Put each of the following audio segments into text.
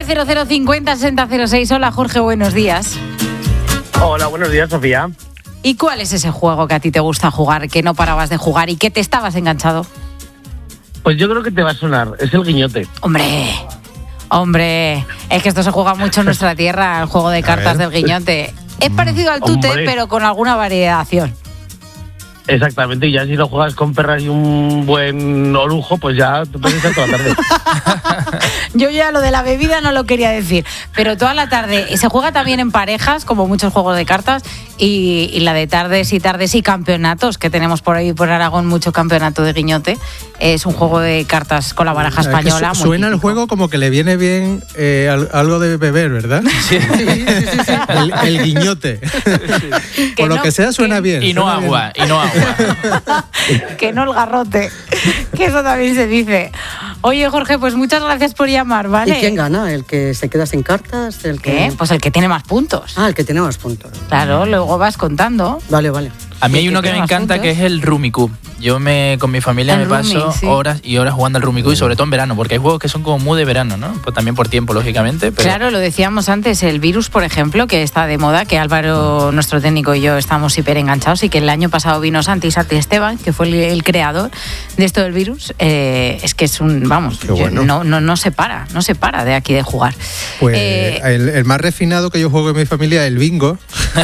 900506006. Hola, Jorge, buenos días. Hola, buenos días, Sofía. ¿Y cuál es ese juego que a ti te gusta jugar, que no parabas de jugar y que te estabas enganchado? Pues yo creo que te va a sonar, es el guiñote. Hombre, es que esto se juega mucho en nuestra tierra, el juego de cartas del guiñote. Es parecido al tute, pero con alguna variación. Exactamente, y ya si lo juegas con perras y un buen orujo, pues ya te puedes estar toda la tarde. Yo ya lo de la bebida no lo quería decir, pero toda la tarde. Se juega también en parejas, como muchos juegos de cartas, y la de tardes y campeonatos, que tenemos por ahí por Aragón mucho campeonato de guiñote. Es un juego de cartas con la baraja española. Es que suena el juego como que le viene bien algo de beber, ¿verdad? Sí. El guiñote. Por lo que sea suena bien. Y no agua. Que no el garrote, que eso también se dice. Oye, Jorge, pues muchas gracias por llamar, ¿vale? ¿Y quién gana? ¿El que se queda sin cartas? ¿Qué? Pues el que tiene más puntos. Ah, el que tiene más puntos. Claro, luego vas contando. Vale. A mí hay uno que me encanta, que es el Rummikub. Yo con mi familia me paso horas y horas jugando al Rummikub, y sobre todo en verano, porque hay juegos que son como muy de verano, ¿no? Pues también por tiempo, lógicamente. Pero... Claro, lo decíamos antes, el virus, por ejemplo, que está de moda, que Álvaro, nuestro técnico, y yo estamos hiper enganchados, y que el año pasado vino Santi Esteban, que fue el creador de esto del virus. Es que es no se para de aquí de jugar. Pues el más refinado que yo juego en mi familia es el bingo,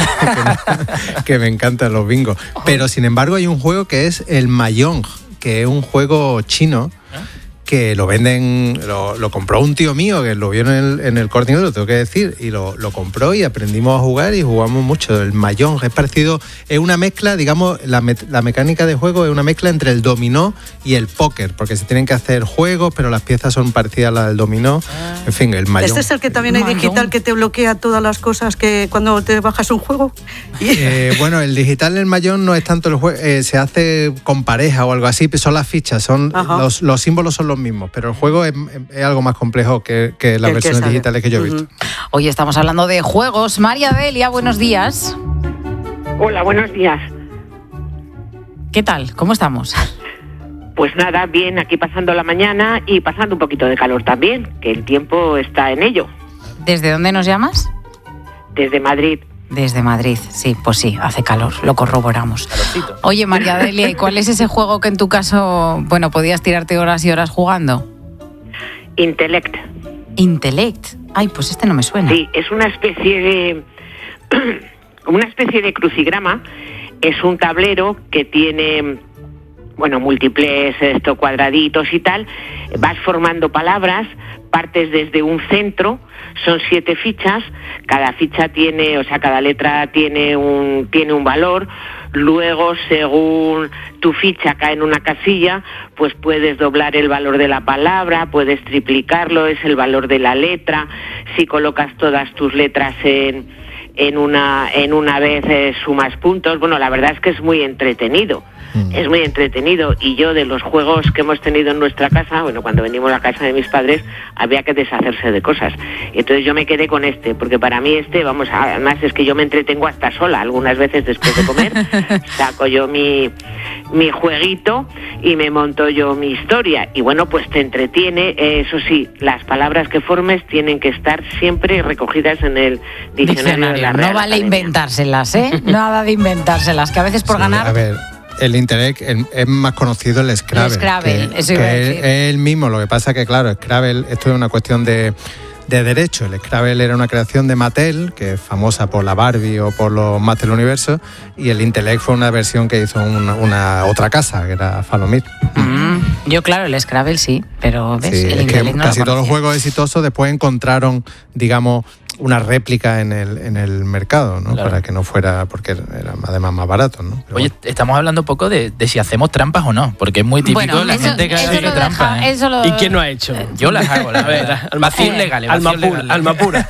que me encantan los bingos. Pero sin embargo hay un juego que es el Mahjong, que es un juego chino que lo venden, lo compró un tío mío que lo vio en el Corte Inglés, lo tengo que decir, y lo compró y aprendimos a jugar y jugamos mucho. El Mahjong es una mezcla, digamos, la mecánica de juego es una mezcla entre el dominó y el póker, porque se tienen que hacer juegos, pero las piezas son parecidas a las del dominó. En fin, el Mahjong. ¿Este es el que también hay digital, que te bloquea todas las cosas que cuando te bajas un juego? Bueno, el digital en el Mahjong no es tanto el juego, se hace con pareja o algo así, son las fichas, los símbolos son los mismos, pero el juego es algo más complejo que las versiones digitales que yo he visto. Hoy estamos hablando de juegos. María Delia, buenos días. Hola, buenos días. ¿Qué tal? ¿Cómo estamos? Pues nada, bien, aquí pasando la mañana y pasando un poquito de calor también, que el tiempo está en ello. ¿Desde dónde nos llamas? Desde Madrid. Desde Madrid, sí, pues sí, hace calor, lo corroboramos. Calorcito. Oye, María Delia, ¿y cuál es ese juego que en tu caso, podías tirarte horas y horas jugando? Intellect. Ay, pues este no me suena. Sí, es una especie de crucigrama. Es un tablero que tiene, múltiples cuadraditos y tal. Vas formando palabras, partes desde un centro. Son 7 fichas, cada ficha cada letra tiene un valor. Luego, según tu ficha cae en una casilla, pues puedes doblar el valor de la palabra, puedes triplicarlo, es el valor de la letra. Si colocas todas tus letras en una vez, sumas puntos. Bueno, la verdad es que es muy entretenido. Es muy entretenido, y yo, de los juegos que hemos tenido en nuestra casa, cuando venimos a casa de mis padres había que deshacerse de cosas, entonces yo me quedé con porque para mí además es que yo me entretengo hasta sola, algunas veces después de comer, saco yo mi jueguito y me monto yo mi historia, y pues te entretiene. Eso sí, las palabras que formes tienen que estar siempre recogidas en el diccionario de la Real No vale Academia. Inventárselas, Nada de inventárselas, que a veces por ganar... A ver, el Intellect es más conocido el Scrabble. El Scrabble, eso iba a decir. Es el mismo, lo que pasa que, claro, Scrabble, esto es una cuestión de derecho. El Scrabble era una creación de Mattel, que es famosa por la Barbie o por los Mattel Universo, y el Intellect fue una versión que hizo una otra casa, que era Falomir. Yo, claro, el Scrabble sí, pero ¿ves? Sí, el es que Intellect no casi lo todos los conocía. juegos exitosos después encontraron, digamos, una réplica en el mercado, ¿no? Claro. Para que no fuera, porque era además más barato, ¿no? Pero Oye, estamos hablando un poco de si hacemos trampas o no, porque es muy típico la gente que hace trampas. ¿Y quién no ha hecho? Yo las hago, la verdad. Vacíos legales. Alma pura.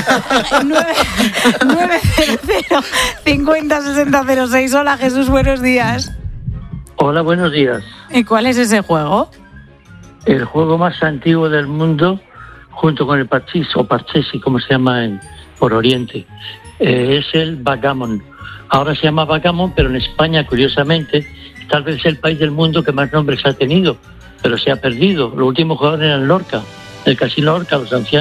900-50-60-06. Hola, Jesús, buenos días. Hola, buenos días. ¿Y cuál es ese juego? El juego más antiguo del mundo, junto con el parchís o parchesi, como se llama por Oriente, es el backgammon. Ahora se llama backgammon, pero en España, curiosamente, tal vez es el país del mundo que más nombres ha tenido, pero se ha perdido. Los últimos jugadores eran Lorca, el casino Lorca. Los ancianos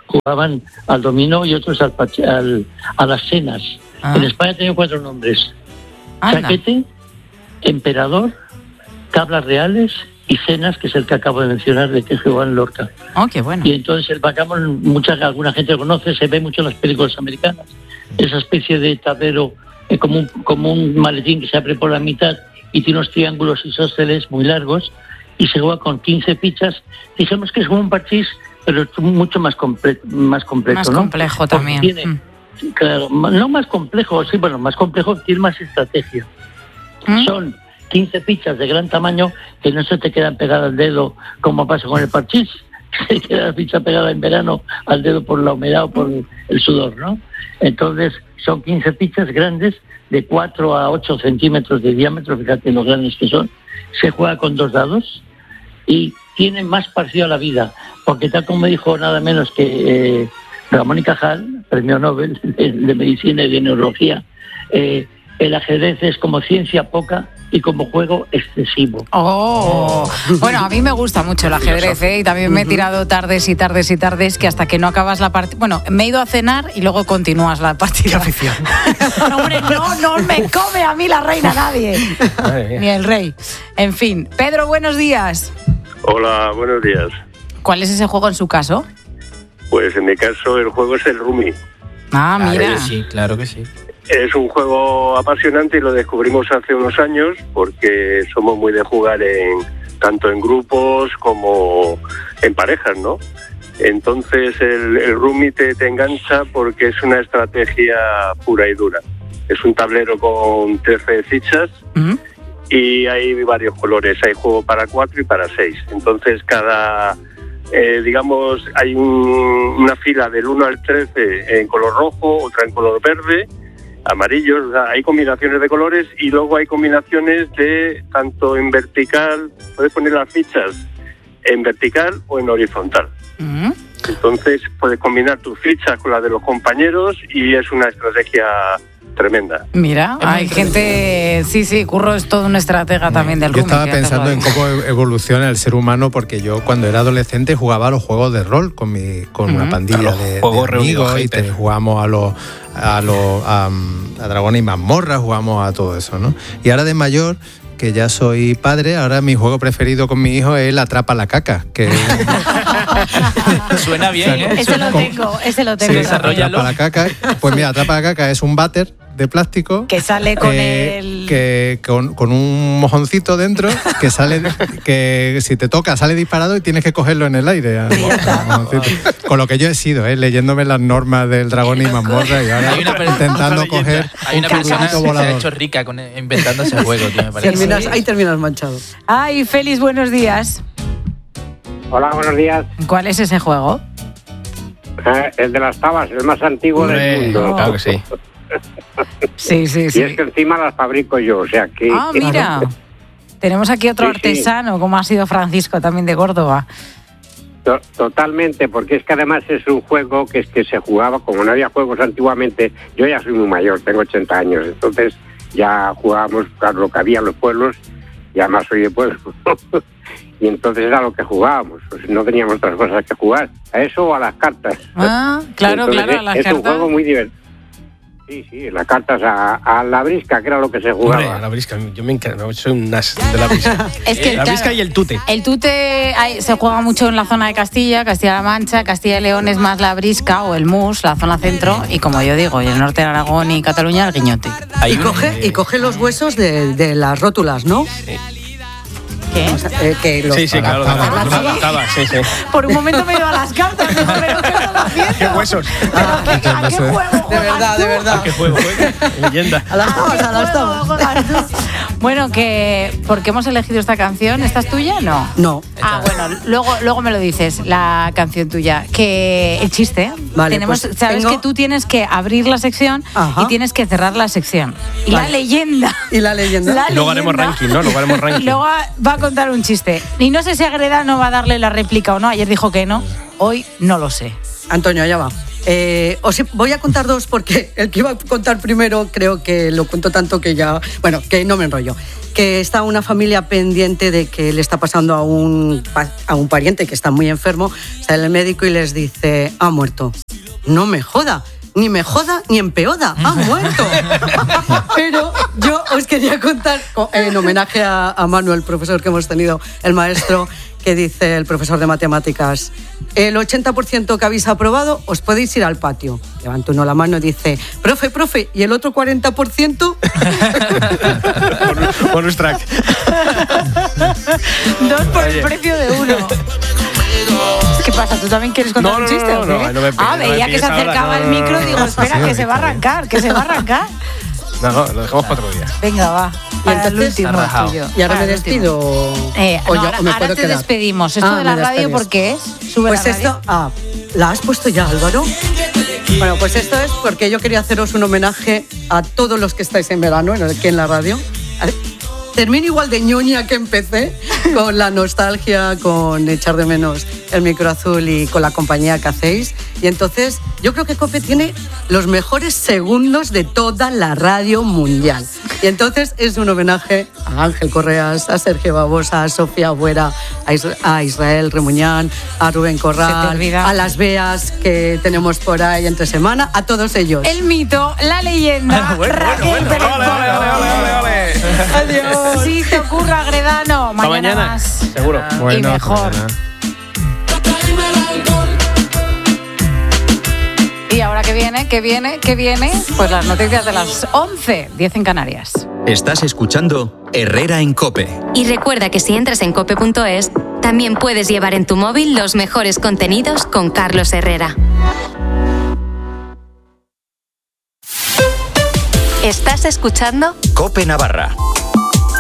jugaban al dominó y otros a las cenas. En España tenía 4 nombres. Chaquete, emperador, tablas reales y cenas, que es el que acabo de mencionar, de que jugaban Lorca. Oh, qué bueno. Y entonces el backgammon, alguna gente lo conoce, se ve mucho en las películas americanas. Esa especie de tablero como un maletín que se abre por la mitad y tiene unos triángulos isósceles muy largos, y se juega con 15 fichas. Dijimos que es como un parchís, pero es mucho más completo. Más complejo también. Tiene, claro, no más complejo, sí, bueno, más complejo, tiene más estrategia. Son 15 fichas de gran tamaño que no se te quedan pegadas al dedo como pasa con el parchís. Se queda la ficha pegada en verano al dedo por la humedad o por el sudor, ¿no? Entonces son 15 fichas grandes de 4 a 8 centímetros de diámetro, fíjate lo grandes que son. Se juega con 2 dados y tiene más parecido a la vida, porque tal como me dijo nada menos que Ramón y Cajal, premio Nobel de Medicina y de Neurología, el ajedrez es como ciencia poca y como juego excesivo. Bueno, a mí me gusta mucho el ajedrez, y también me he tirado tardes y tardes y tardes que hasta que no acabas la partida... Bueno, me he ido a cenar y luego continúas la partida. Qué afición. No, hombre, no me come a mí la reina nadie. Ni el rey. En fin. Pedro, buenos días. Hola, buenos días. ¿Cuál es ese juego en su caso? Pues en mi caso el juego es el Rumi. Mira. Sí, claro que sí. Es un juego apasionante y lo descubrimos hace unos años porque somos muy de jugar tanto en grupos como en parejas, ¿no? Entonces el Rumi te engancha porque es una estrategia pura y dura. Es un tablero con 13 fichas y hay varios colores. Hay juego para 4 y para 6. Entonces cada... hay una fila del 1 al 13 en color rojo, otra en color verde, amarillos, o sea, hay combinaciones de colores y luego hay combinaciones de tanto en vertical, puedes poner las fichas en vertical o en horizontal. Entonces puedes combinar tus fichas con las de los compañeros y es una estrategia tremenda. Mira, hay gente... Sí, Curro es todo un estratega también del Rumi. Yo estaba pensando en cómo evoluciona el ser humano, porque yo cuando era adolescente jugaba a los juegos de rol con una pandilla de amigos y jugábamos a Dragones y Mazmorras, jugamos a todo eso, ¿no? Y ahora de mayor, que ya soy padre, ahora mi juego preferido con mi hijo es el Atrapa la Caca. Que suena bien, ¿eh? Ese lo tengo. Sí, Atrapa la Caca. Pues mira, Atrapa la Caca es un váter de plástico que sale con con un mojoncito dentro que sale, que si te toca sale disparado y tienes que cogerlo en el aire. Con lo que yo he sido, leyéndome las normas del Dragón y Mazmorra y ahora intentando coger un turulito volador. Se ha hecho rica inventando ese juego, tío, me parece. Ahí terminas manchado. Ay, Félix, buenos días. Hola, buenos días. ¿Cuál es ese juego? El de las tabas, el más antiguo del mundo. Claro que sí. Sí. Y es que encima las fabrico yo, o sea que... Mira, tenemos aquí otro artesano, como ha sido Francisco, también de Córdoba. Totalmente, porque es que además es un juego que se jugaba, como no había juegos antiguamente, yo ya soy muy mayor, tengo 80 años, entonces ya jugábamos a lo que había en los pueblos, y además soy de pueblo, y entonces era lo que jugábamos, pues no teníamos otras cosas que jugar, a eso o a las cartas. Claro, a las es cartas. Un juego muy divertido. Sí, las cartas a la brisca, que era lo que se jugaba. Hombre, a la brisca, yo me encanta, soy un nas de la brisca. Es que, la brisca y el tute. El tute se juega mucho en la zona de Castilla-La Mancha, Castilla y León es más la brisca o el mus, la zona centro, y como yo digo, y el norte de Aragón y Cataluña, el guiñote. Y coge los huesos de las rótulas, ¿no? Sí. ¿Qué? O sea, Sí, claro, sí. Por un momento me he ido a las cartas, pero ¿qué estás haciendo? ¿Qué huesos? ¿A qué juego juegas tú? De verdad. ¿A qué juego juegas? Leyenda. A las tabas. Bueno, ¿por qué hemos elegido esta canción? ¿Esta es tuya? No. Bueno, luego me lo dices, la canción tuya. Que el chiste, vale, sabes que tú tienes que abrir la sección y tienes que cerrar la sección. Y la leyenda. Y luego haremos ranking, ¿no? Y luego va a contar un chiste. Y no sé si Agreda no va a darle la réplica o no. Ayer dijo que no. Hoy no lo sé. Antonio, allá va. Os voy a contar dos porque el que iba a contar primero creo que lo cuento tanto que ya... Bueno, que no me enrollo. Que está una familia pendiente de que le está pasando a un pariente que está muy enfermo. Sale el médico y les dice, ha muerto. No me joda. Ni me joda ni empeoda, ha muerto. Pero yo os quería contar, en homenaje a Manu, el profesor que hemos tenido, el maestro, que dice el profesor de matemáticas, el 80% que habéis aprobado os podéis ir al patio. Levanta uno la mano y dice, profe, ¿y el otro 40%? Bonus track. 2 por el precio de 1. ¿Qué pasa? ¿Tú también quieres contar un chiste? No, veía que se acercaba el micro, digo, espera, que se va a arrancar. No, lo dejamos para otro día. Venga, va. Para el último tuyo. ¿Y ahora me despido? Ahora te despedimos. ¿Esto de la radio por qué es? Pues esto... ¿la has puesto ya, Álvaro? Bueno, pues esto es porque yo quería haceros un homenaje a todos los que estáis en verano aquí en la radio. Termino igual de ñoña que empecé, con la nostalgia, con echar de menos el micro azul y con la compañía que hacéis. Y entonces yo creo que COPE tiene los mejores segundos de toda la radio mundial. Y entonces es un homenaje a Ángel Correas, a Sergio Babosa, a Sofía Buera, a Israel Remuñán, a Rubén Corral, a las Beas que tenemos por ahí entre semana, a todos ellos. El mito, la leyenda, Raquel Pérez. Ole. Adiós. Si te ocurra, Gredano, mañana más. Seguro. Y mejor. Y ahora que viene, pues las noticias de las 11:10 en Canarias. Estás escuchando Herrera en COPE. Y recuerda que si entras en cope.es, también puedes llevar en tu móvil los mejores contenidos con Carlos Herrera. Estás escuchando COPE Navarra.